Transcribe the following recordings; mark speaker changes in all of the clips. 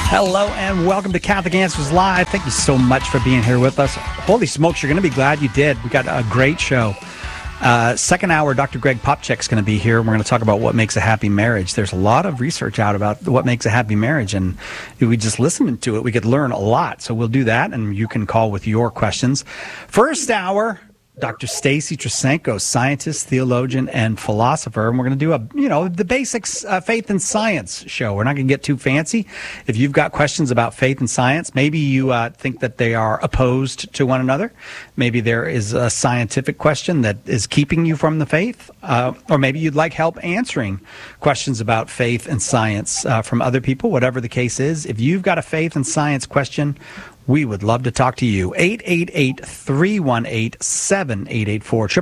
Speaker 1: Hello and welcome to Catholic Answers Live. Thank you so much for being here with us. Holy smokes, you're going to be glad you did. We got a great show. Second hour, Dr. Greg Popcak's going to be here. We're going to talk about what makes a happy marriage. There's a lot of research out about what makes a happy marriage, and if we just listen to it, we could learn a lot. So we'll do that, and you can call with your questions. First hour, Dr. Stacy Trasenko, scientist, theologian, and philosopher. And we're going to do the basics faith and science show. We're not going to get too fancy. If you've got questions about faith and science, maybe you think that they are opposed to one another. Maybe there is a scientific question that is keeping you from the faith. Or maybe you'd like help answering questions about faith and science from other people, whatever the case is. If you've got a faith and science question, we would love to talk to you. 888-318-7884.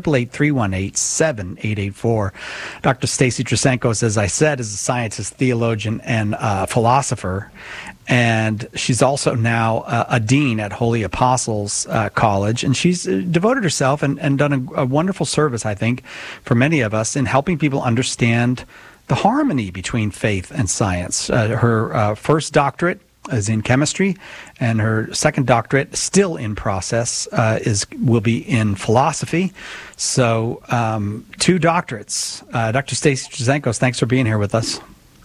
Speaker 1: 888-318-7884. Dr. Stacy Trasenko, as I said, is a scientist, theologian, and philosopher. And she's also now a dean at Holy Apostles College. And she's devoted herself and done a wonderful service, I think, for many of us in helping people understand the harmony between faith and science. Her first doctorate is in chemistry, and her second doctorate, still in process, will be in philosophy. So, 2 doctorates. Dr. Stacy Trasenko, thanks for being here with us.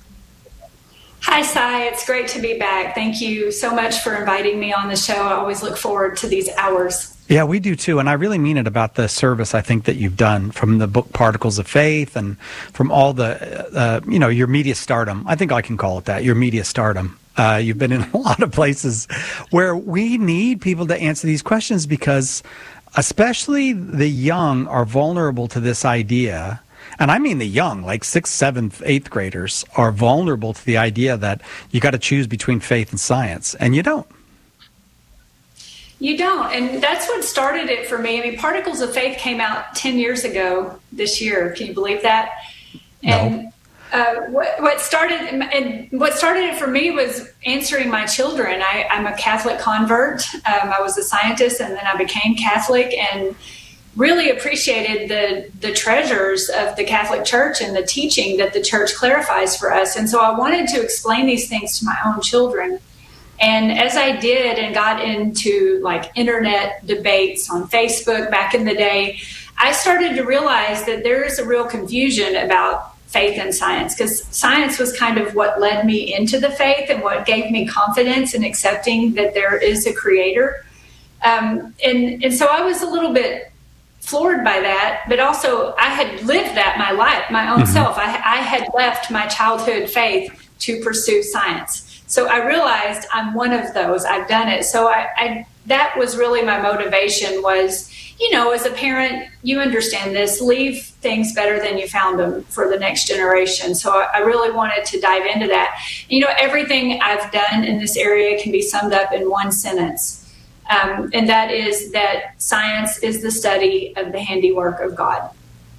Speaker 2: Hi, Cy. It's great to be back. Thank you so much for inviting me on the show. I always look forward to these hours.
Speaker 1: Yeah, we do too, and I really mean it about the service I think that you've done from the book Particles of Faith and from all the, your media stardom. I think I can call it that, your media stardom. You've been in a lot of places where we need people to answer these questions because especially the young are vulnerable to this idea. And I mean the young, like 6th, 7th, 8th graders are vulnerable to the idea that you got to choose between faith and science, and you don't.
Speaker 2: You don't, and that's what started it for me. I mean, Particles of Faith came out 10 years ago this year. Can you believe that?
Speaker 1: No.
Speaker 2: And what started it for me was answering my children. I'm a Catholic convert. I was a scientist, and then I became Catholic, and really appreciated the treasures of the Catholic Church and the teaching that the Church clarifies for us. And so I wanted to explain these things to my own children. And as I did and got into like internet debates on Facebook back in the day, I started to realize that there is a real confusion about faith and science, because science was kind of what led me into the faith and what gave me confidence in accepting that there is a creator. And so I was a little bit floored by that, but also I had lived that my life, my own self. I had left my childhood faith to pursue science. So I realized I'm one of those. I've done it. So I that was really my motivation was, as a parent, you understand this, leave things better than you found them for the next generation. So I really wanted to dive into that. Everything I've done in this area can be summed up in one sentence. And that is that science is the study of the handiwork of God.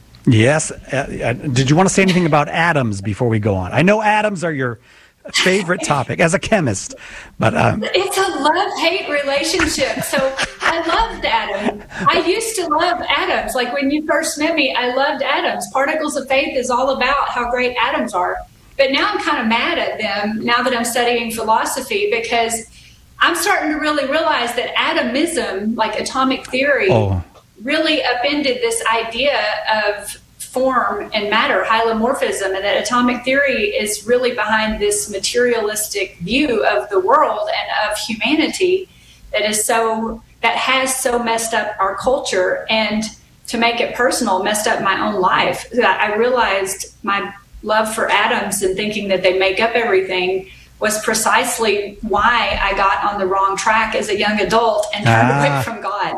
Speaker 1: Yes. Did you want to say anything about atoms before we go on? I know atoms are your favorite topic as a chemist, but
Speaker 2: it's a love-hate relationship. So I loved atoms. I used to love atoms. Like when you first met me, I loved atoms. Particles of Faith is all about how great atoms are. But now I'm kind of mad at them now that I'm studying philosophy, because I'm starting to really realize that atomism, like atomic theory, really upended this idea of form and matter, hylomorphism, and that atomic theory is really behind this materialistic view of the world and of humanity that has so messed up our culture, and to make it personal, messed up my own life. I realized my love for atoms and thinking that they make up everything was precisely why I got on the wrong track as a young adult and turned away from God.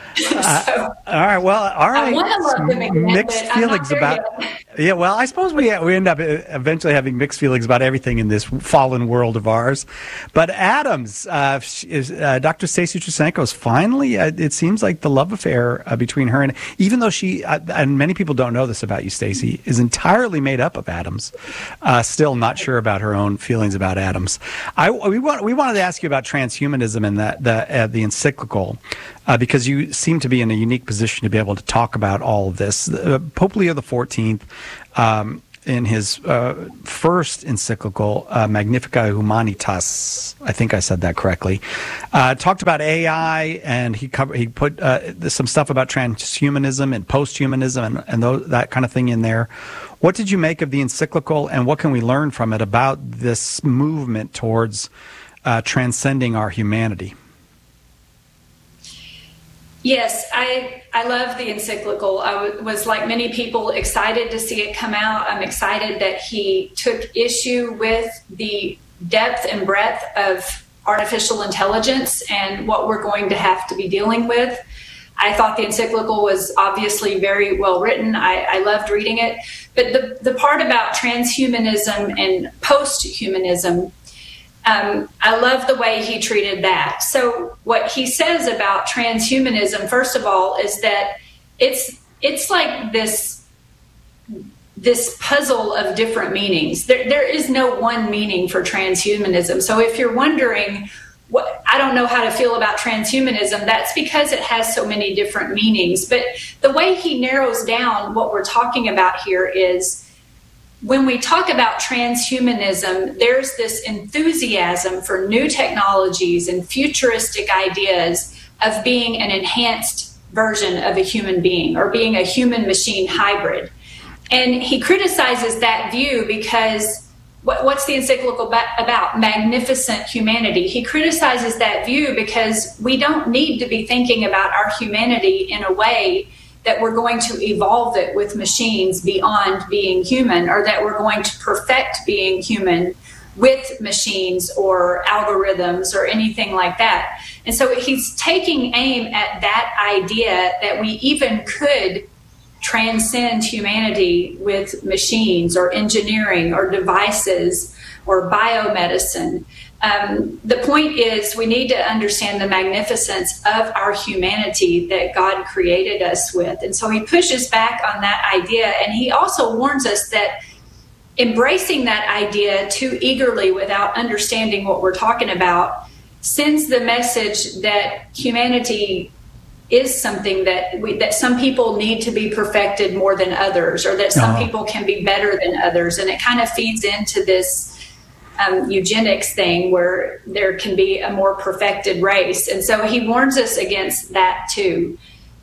Speaker 1: All right. Well, all right.
Speaker 2: I want to love them again,
Speaker 1: mixed feelings about. Yeah. Well, I suppose we end up eventually having mixed feelings about everything in this fallen world of ours. But atoms, Dr. Stacy Trasenko is finally. It seems like the love affair between her and, even though she and many people don't know this about you, Stacy, is entirely made up of atoms. Still not sure about her own feelings about atoms. We wanted to ask you about transhumanism and the encyclical. Because you seem to be in a unique position to be able to talk about all of this. Pope Leo XIV in his first encyclical, Magnificat Humanitas, I think I said that correctly, talked about AI, and he put some stuff about transhumanism and posthumanism and that kind of thing in there. What did you make of the encyclical, and what can we learn from it about this movement towards transcending our humanity?
Speaker 2: Yes, I love the encyclical. I was, like many people, excited to see it come out. I'm excited that he took issue with the depth and breadth of artificial intelligence and what we're going to have to be dealing with. I thought the encyclical was obviously very well written. I loved reading it. But the part about transhumanism and posthumanism, I love the way he treated that. So what he says about transhumanism, first of all, is that it's like this puzzle of different meanings. There is no one meaning for transhumanism. So if you're wondering, I don't know how to feel about transhumanism, that's because it has so many different meanings. But the way he narrows down what we're talking about here is, when we talk about transhumanism, there's this enthusiasm for new technologies and futuristic ideas of being an enhanced version of a human being or being a human-machine hybrid. And he criticizes that view because what's the encyclical about? Magnificent humanity. He criticizes that view because we don't need to be thinking about our humanity in a way that we're going to evolve it with machines beyond being human, or that we're going to perfect being human with machines or algorithms or anything like that. And so he's taking aim at that idea that we even could transcend humanity with machines or engineering or devices or biomedicine. The point is, we need to understand the magnificence of our humanity that God created us with. And so he pushes back on that idea. And he also warns us that embracing that idea too eagerly without understanding what we're talking about sends the message that humanity is something that some people need to be perfected more than others, or that some people can be better than others. And it kind of feeds into this eugenics thing where there can be a more perfected race. And so he warns us against that too,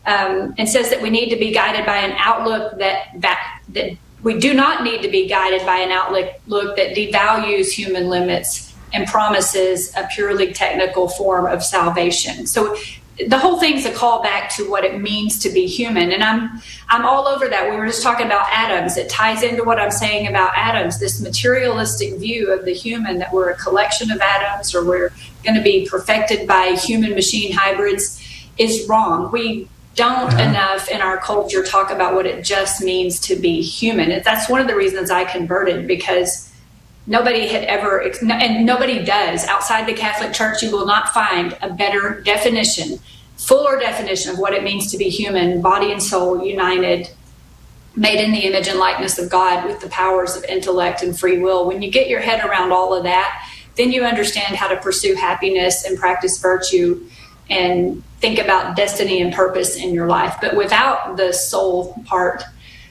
Speaker 2: and says that we need to be guided by an outlook that we do not need to be guided by an outlook that devalues human limits and promises a purely technical form of salvation. So the whole thing's a call back to what it means to be human. And I'm all over that. We were just talking about atoms. It ties into what I'm saying about atoms, this materialistic view of the human, that we're a collection of atoms or we're going to be perfected by human-machine hybrids, is wrong. We don't enough in our culture talk about what it just means to be human. That's one of the reasons I converted, because nobody had ever, and nobody does, outside the Catholic Church. You will not find a better definition, fuller definition of what it means to be human, body and soul united, made in the image and likeness of God with the powers of intellect and free will. When you get your head around all of that, then you understand how to pursue happiness and practice virtue and think about destiny and purpose in your life. But without the soul part,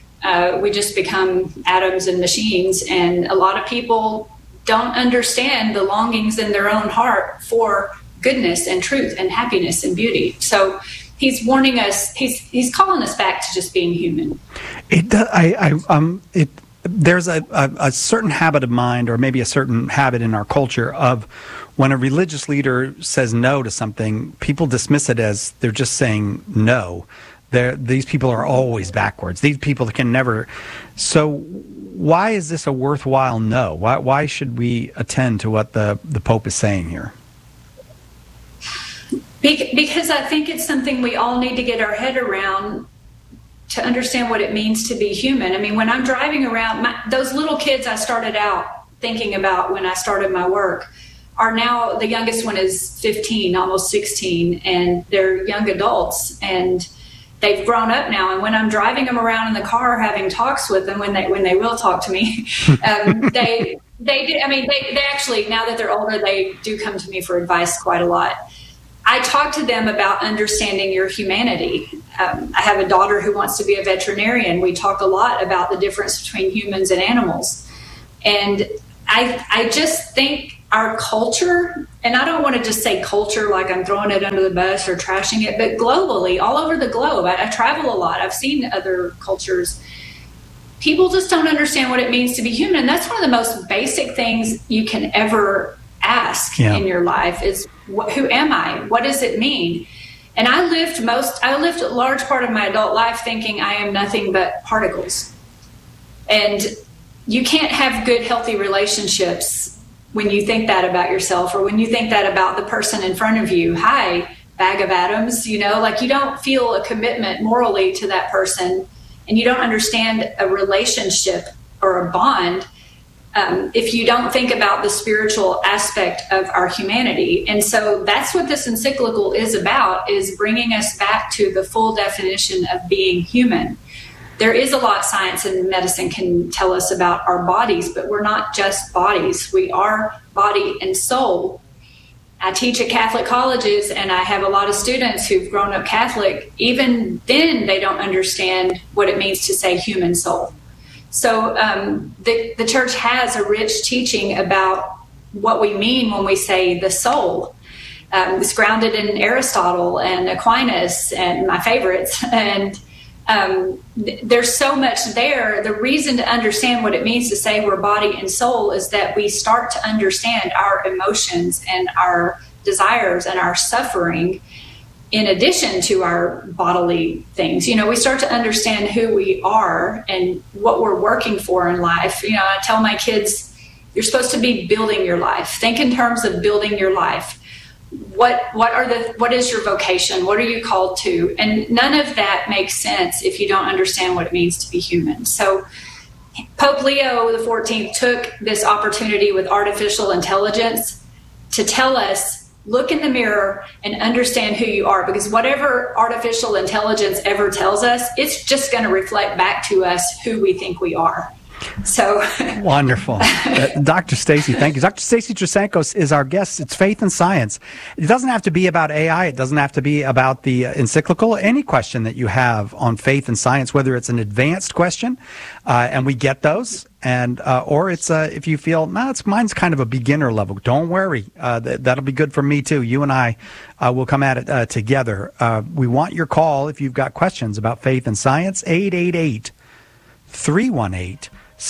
Speaker 2: we just become atoms and machines. And a lot of people don't understand the longings in their own heart for goodness and truth and happiness and beauty. So he's warning us, he's calling us back to just being human.
Speaker 1: There's a certain habit of mind, or maybe a certain habit in our culture, of when a religious leader says no to something, people dismiss it as they're just saying no. These people are always backwards. These people can never. So why is this a worthwhile no? Why should we attend to what the Pope is saying here?
Speaker 2: Because I think it's something we all need to get our head around to understand what it means to be human. I mean, when I'm driving around, those little kids I started out thinking about when I started my work are now, the youngest one is 15, almost 16, and they're young adults, and they've grown up now. And when I'm driving them around in the car, having talks with them, when they will talk to me, they do. I mean, they actually, now that they're older, they do come to me for advice quite a lot. I talk to them about understanding your humanity. I have a daughter who wants to be a veterinarian. We talk a lot about the difference between humans and animals. And I just think our culture, and I don't want to just say culture like I'm throwing it under the bus or trashing it, but globally, all over the globe, I travel a lot. I've seen other cultures. People just don't understand what it means to be human. And that's one of the most basic things you can ever ask in your life is, who am I? What does it mean? And I lived a large part of my adult life thinking I am nothing but particles. And you can't have good, healthy relationships when you think that about yourself, or when you think that about the person in front of you. Hi, bag of atoms, like you don't feel a commitment morally to that person, and you don't understand a relationship or a bond if you don't think about the spiritual aspect of our humanity. And so that's what this encyclical is about, is bringing us back to the full definition of being human. There is a lot science and medicine can tell us about our bodies, but we're not just bodies. We are body and soul. I teach at Catholic colleges, and I have a lot of students who've grown up Catholic. Even then, they don't understand what it means to say human soul. So the church has a rich teaching about what we mean when we say the soul. It's grounded in Aristotle and Aquinas and my favorites. And there's so much there. The reason to understand what it means to say we're body and soul is that we start to understand our emotions and our desires and our suffering in addition to our bodily things. We start to understand who we are and what we're working for in life. I tell my kids, you're supposed to be building your life. Think in terms of building your life. What is your vocation? What are you called to? And none of that makes sense if you don't understand what it means to be human. So Pope Leo XIV took this opportunity with artificial intelligence to tell us, look in the mirror and understand who you are, because whatever artificial intelligence ever tells us, it's just going to reflect back to us who we think we are. So
Speaker 1: wonderful. Dr. Stacy, thank you. Dr. Stacy Trasancos is our guest. It's Faith and Science. It doesn't have to be about AI. It doesn't have to be about the encyclical. Any question that you have on faith and science, whether it's an advanced question, and we get those, and or it's if you feel, mine's kind of a beginner level, don't worry. That'll be good for me too. You and I will come at it together. We want your call if you've got questions about faith and science. 888-318-7884.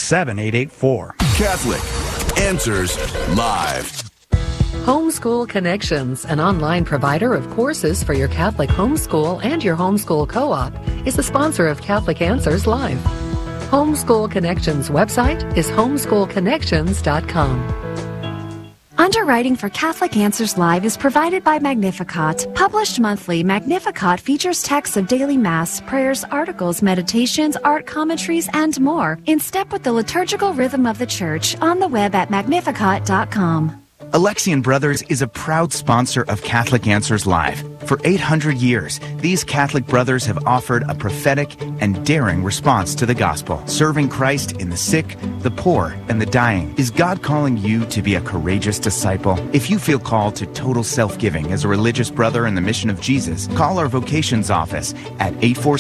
Speaker 3: Catholic Answers Live.
Speaker 4: Homeschool Connections, an online provider of courses for your Catholic homeschool and your homeschool co-op, is the sponsor of Catholic Answers Live. Homeschool Connections website is homeschoolconnections.com.
Speaker 5: Underwriting for Catholic Answers Live is provided by Magnificat. Published monthly, Magnificat features texts of daily Mass, prayers, articles, meditations, art commentaries, and more, in step with the liturgical rhythm of the Church, on the web at magnificat.com.
Speaker 6: Alexian Brothers is a proud sponsor of Catholic Answers Live. For 800 years, these Catholic brothers have offered a prophetic and daring response to the gospel, serving Christ in the sick, the poor, and the dying. Is God calling you to be a courageous disciple? If you feel called to total self-giving as a religious brother in the mission of Jesus, call our vocations office at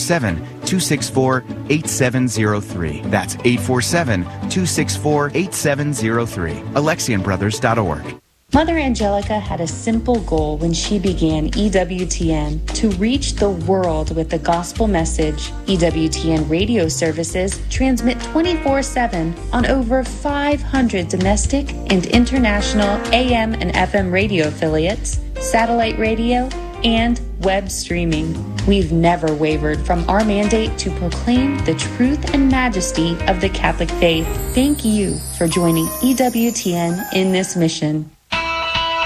Speaker 6: 847-264-8703. That's 847-264-8703. AlexianBrothers.org.
Speaker 7: Mother Angelica had a simple goal when she began EWTN: to reach the world with the gospel message. EWTN radio services transmit 24/7 on over 500 domestic and international AM and FM radio affiliates, satellite radio, and web streaming. We've never wavered from our mandate to proclaim the truth and majesty of the Catholic faith. Thank you for joining EWTN in this mission.